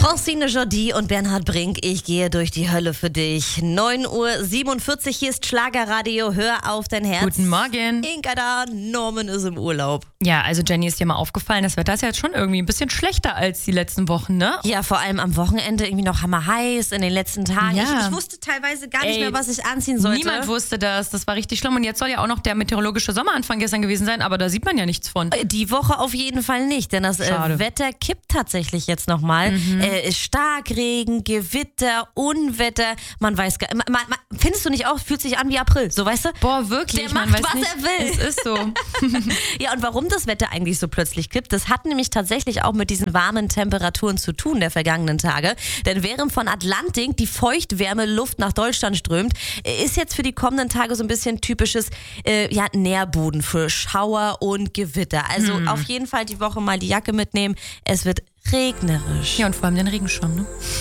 Francine Jordi und Bernhard Brink, ich gehe durch die Hölle für dich. 9:47 Uhr, hier ist Schlagerradio, hör auf dein Herz. Guten Morgen. Inka da, Norman ist im Urlaub. Ja, also Jenny, ist dir mal aufgefallen, das Wetter ist ja jetzt schon irgendwie ein bisschen schlechter als die letzten Wochen, ne? Ja, vor allem am Wochenende irgendwie noch hammerheiß in den letzten Tagen. Ja. Ich wusste teilweise gar nicht mehr, was ich anziehen sollte. Niemand wusste das war richtig schlimm. Und jetzt soll ja auch noch der meteorologische Sommeranfang gestern gewesen sein, aber da sieht man ja nichts von. Die Woche auf jeden Fall nicht, denn das Schade. Wetter kippt tatsächlich jetzt nochmal. Starkregen, Gewitter, Unwetter, man weiß gar nicht. Findest du nicht auch, fühlt sich an wie April, so weißt du? Boah, wirklich, Der man macht, weiß was nicht, er will. Es ist so. Ja, und warum das Wetter eigentlich so plötzlich kippt, das hat nämlich tatsächlich auch mit diesen warmen Temperaturen zu tun der vergangenen Tage. Denn während von Atlantik die Feuchtwärmeluft nach Deutschland strömt, ist jetzt für die kommenden Tage so ein bisschen typisches Nährboden für Schauer und Gewitter. Also auf jeden Fall die Woche mal die Jacke mitnehmen. Es wird regnerisch. Ja, und vor allem den Regenschirm, ne?